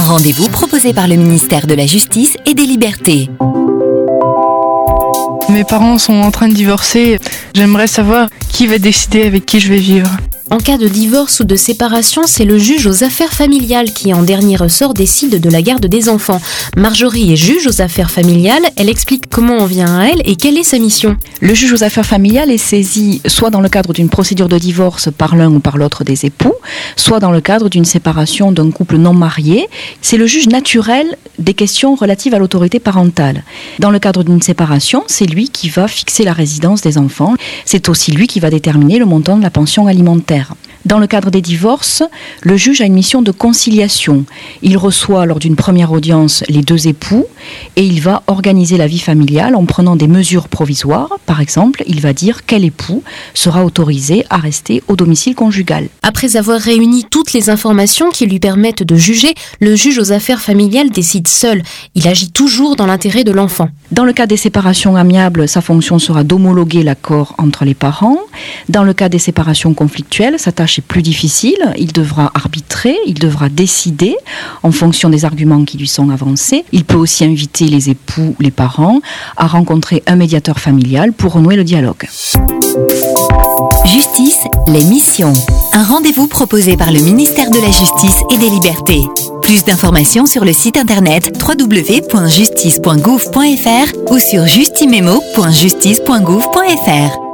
rendez-vous proposé par le ministère de la Justice et des Libertés. Mes parents sont en train de divorcer. J'aimerais savoir qui va décider avec qui je vais vivre. En cas de divorce ou de séparation, c'est le juge aux affaires familiales qui, en dernier ressort, décide de la garde des enfants. Marjorie est juge aux affaires familiales. Elle explique comment on vient à elle et quelle est sa mission. Le juge aux affaires familiales est saisi soit dans le cadre d'une procédure de divorce par l'un ou par l'autre des époux, soit dans le cadre d'une séparation d'un couple non marié. C'est le juge naturel des questions relatives à l'autorité parentale. Dans le cadre d'une séparation, c'est lui qui va fixer la résidence des enfants. C'est aussi lui qui va déterminer le montant de la pension alimentaire. Dans le cadre des divorces, le juge a une mission de conciliation. Il reçoit lors d'une première audience les deux époux et il va organiser la vie familiale en prenant des mesures provisoires. Par exemple, il va dire quel époux sera autorisé à rester au domicile conjugal. Après avoir réuni toutes les informations qui lui permettent de juger, le juge aux affaires familiales décide seul. Il agit toujours dans l'intérêt de l'enfant. Dans le cas des séparations amiables, sa fonction sera d'homologuer l'accord entre les parents. Dans le cas des séparations conflictuelles, sa tâche est plus difficile. Il devra arbitrer, il devra décider en fonction des arguments qui lui sont avancés. Il peut aussi inviter les époux, les parents, à rencontrer un médiateur familial pour renouer le dialogue. Justice, l'émission. Un rendez-vous proposé par le ministère de la Justice et des Libertés. Plus d'informations sur le site internet www.justice.gouv.fr ou sur justimemo.justice.gouv.fr.